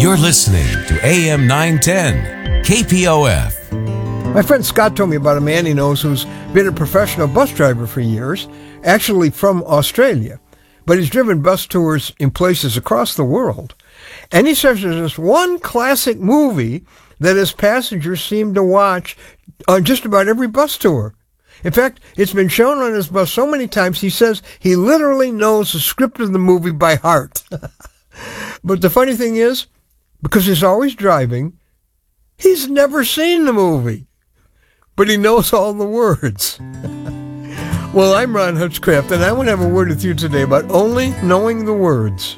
You're listening to AM 910, KPOF. My friend Scott told me about a man he knows who's been a professional bus driver for years, actually from Australia, but he's driven bus tours in places across the world. And he says there's this one classic movie that his passengers seem to watch on just about every bus tour. In fact, it's been shown on his bus so many times, he says he literally knows the script of the movie by heart. But the funny thing is, because he's always driving, he's never seen the movie. But he knows all the words. Well, I'm Ron Hutchcraft, and I want to have a word with you today about only knowing the words.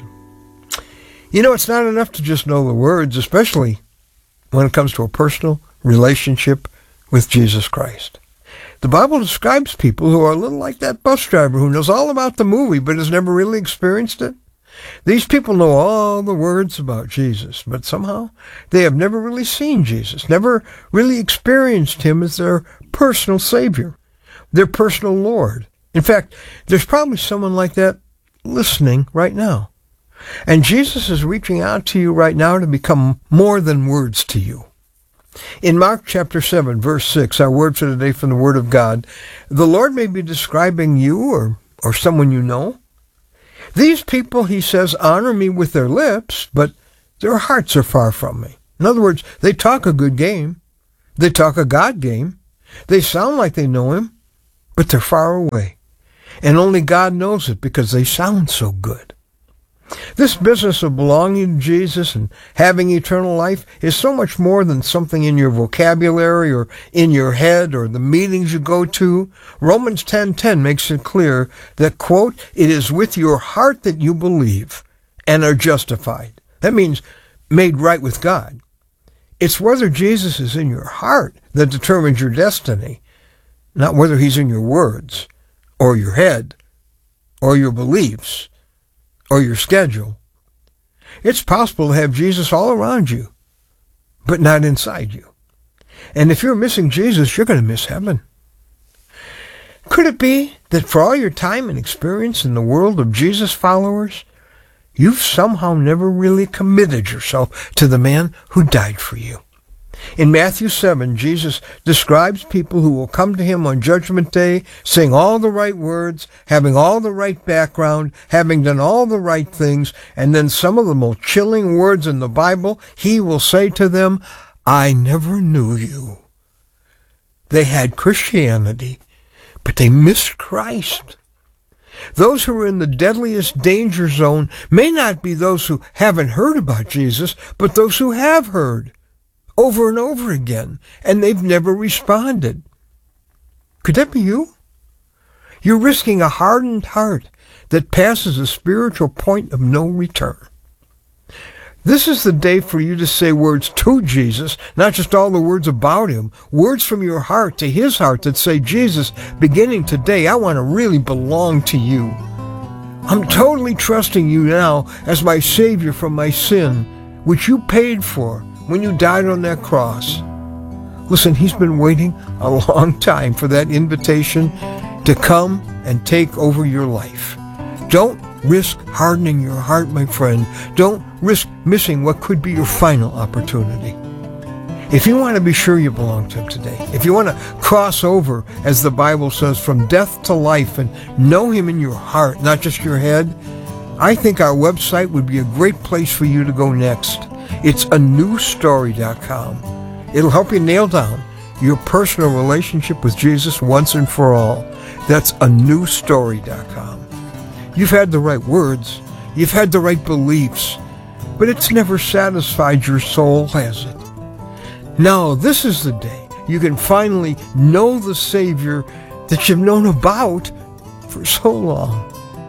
You know, it's not enough to just know the words, especially when it comes to a personal relationship with Jesus Christ. The Bible describes people who are a little like that bus driver who knows all about the movie but has never really experienced it. These people know all the words about Jesus, but somehow they have never really seen Jesus, never really experienced him as their personal Savior, their personal Lord. In fact, there's probably someone like that listening right now. And Jesus is reaching out to you right now to become more than words to you. In Mark chapter 7, verse 6, our word for today from the Word of God, the Lord may be describing you or someone you know. These people, he says, honor me with their lips, but their hearts are far from me. In other words, they talk a good game. They talk a God game. They sound like they know him, but they're far away. And only God knows it because they sound so good. This business of belonging to Jesus and having eternal life is so much more than something in your vocabulary or in your head or the meetings you go to. Romans 10:10 makes it clear that, quote, it is with your heart that you believe and are justified. That means made right with God. It's whether Jesus is in your heart that determines your destiny, not whether he's in your words or your head or your beliefs or your schedule. It's possible to have Jesus all around you, but not inside you. And if you're missing Jesus, you're going to miss heaven. Could it be that for all your time and experience in the world of Jesus followers, you've somehow never really committed yourself to the man who died for you? In Matthew 7, Jesus describes people who will come to him on Judgment Day, saying all the right words, having all the right background, having done all the right things, and then some of the most chilling words in the Bible, he will say to them, I never knew you. They had Christianity, but they missed Christ. Those who are in the deadliest danger zone may not be those who haven't heard about Jesus, but those who have heard over and over again, and they've never responded. Could that be you? You're risking a hardened heart that passes a spiritual point of no return. This is the day for you to say words to Jesus, not just all the words about him, words from your heart to his heart that say, Jesus, beginning today, I want to really belong to you. I'm totally trusting you now as my Savior from my sin, which you paid for when you died on that cross. Listen, he's been waiting a long time for that invitation to come and take over your life. Don't risk hardening your heart, my friend. Don't risk missing what could be your final opportunity. If you want to be sure you belong to him today, if you want to cross over, as the Bible says, from death to life and know him in your heart, not just your head, I think our website would be a great place for you to go next. It's anewstory.com. It'll help you nail down your personal relationship with Jesus once and for all. That's anewstory.com. You've had the right words. You've had the right beliefs. But it's never satisfied your soul, has it? Now, this is the day you can finally know the Savior that you've known about for so long.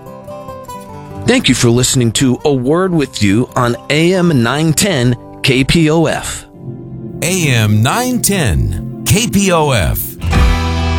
Thank you for listening to A Word with You on AM 910 KPOF. AM 910, KPOF.